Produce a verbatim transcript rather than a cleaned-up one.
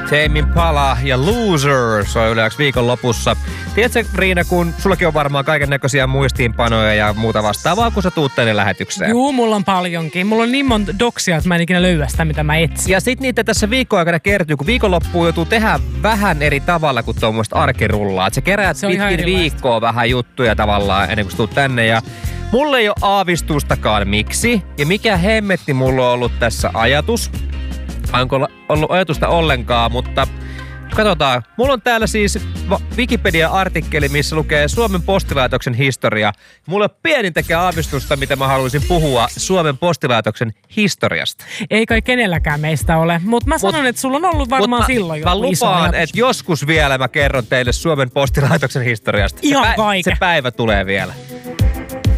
Tame Impala ja Loser soi Yle viikon lopussa. Tiedätkö, Riina, kun sullakin on varmaan kaiken näköisiä muistiinpanoja ja muuta vastaavaa, kun sä tuut tänne lähetykseen. Juu, mulla on paljonkin. Mulla on niin monta doksia, että mä en ikinä löyä sitä, mitä mä etsin. Ja sit niitä tässä viikon aikana kertyy, kun viikonloppuun joutuu tehdä vähän eri tavalla kuin tuommoista arkirullaa. Et sä keräät Se pitkin viikkoa vähän juttuja tavallaan ennen kuin sä tuut tänne. Ja mulla ei ole aavistustakaan miksi. Ja mikä hemmetti mulla on ollut tässä ajatus. Onko ollut ajatusta ollenkaan, mutta katsotaan. Mulla on täällä siis Wikipedia-artikkeli, missä lukee Suomen postilaitoksen historia. Mulla on pienintäkään aavistusta, mitä mä haluaisin puhua Suomen postilaitoksen historiasta. Ei kai kenelläkään meistä ole, mutta mä sanon, mut, että sulla on ollut varmaan mä, silloin jo Mä iso lupaan, ajatus. että joskus vielä mä kerron teille Suomen postilaitoksen historiasta. Ihan se, pä- vaike. se päivä tulee vielä.